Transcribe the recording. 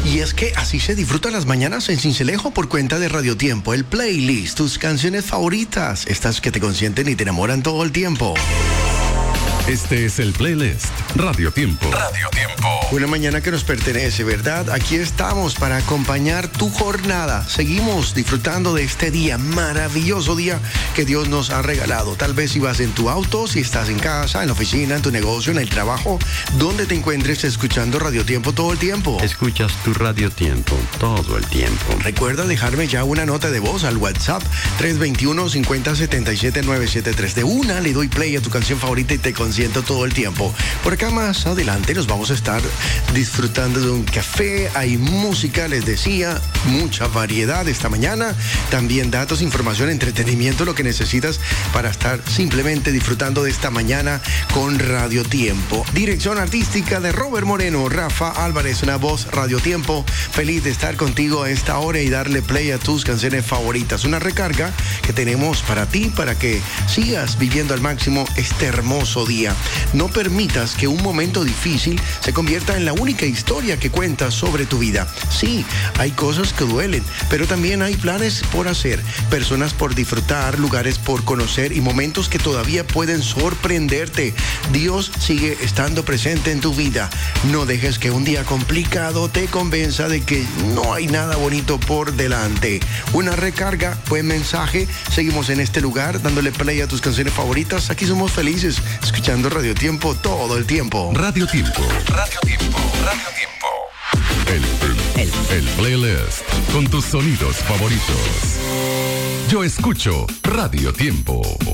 Y es que así se disfrutan las mañanas en Sincelejo por cuenta de Radio Tiempo, el playlist, tus canciones favoritas, estas que te consienten y te enamoran todo el tiempo. Este es el playlist Radio Tiempo. Radio Tiempo. Una mañana que nos pertenece, ¿verdad? Aquí estamos para acompañar tu jornada. Seguimos disfrutando de este día, maravilloso día que Dios nos ha regalado. Tal vez si vas en tu auto, si estás en casa, en la oficina, en tu negocio, en el trabajo, donde te encuentres escuchando Radio Tiempo todo el tiempo. Escuchas tu Radio Tiempo todo el tiempo. Recuerda dejarme ya una nota de voz al WhatsApp 321-5077-973. De una le doy play a tu canción favorita y te consiento todo el tiempo. Por acá más adelante nos vamos a estar disfrutando de un café. Hay música, les decía, mucha variedad esta mañana. También datos, información, entretenimiento, lo que necesitas para estar simplemente disfrutando de esta mañana con Radio Tiempo. Dirección artística de Robert Moreno, Rafa Álvarez, una voz Radio Tiempo. Feliz de estar contigo a esta hora y darle play a tus canciones favoritas. Una recarga que tenemos para ti, para que sigas viviendo al máximo este hermoso día. No permitas que un momento difícil se convierta en la única historia que cuentas sobre tu vida. Sí, hay cosas que duelen, pero también hay planes por hacer, personas por disfrutar, lugares por conocer y momentos que todavía pueden sorprenderte. Dios sigue estando presente en tu vida. No dejes que un día complicado te convenza de que no hay nada bonito por delante. Una recarga, buen mensaje. Seguimos en este lugar dándole play a tus canciones favoritas. Aquí somos felices escuchando Radio Tiempo todo el tiempo. Radio Tiempo. Radio Tiempo. Radio Tiempo. El playlist con tus sonidos favoritos. Yo escucho Radio Tiempo.